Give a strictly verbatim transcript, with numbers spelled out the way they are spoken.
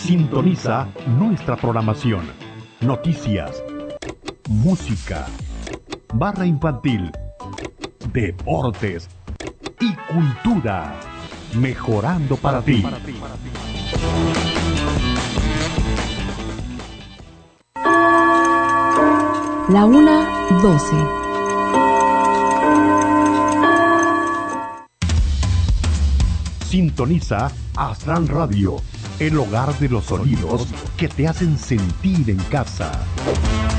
Sintoniza nuestra programación. Noticias, música, barra infantil, deportes y cultura. Mejorando para ti. La una doce. Sintoniza Astral Radio, el hogar de los sonidos que te hacen sentir en casa.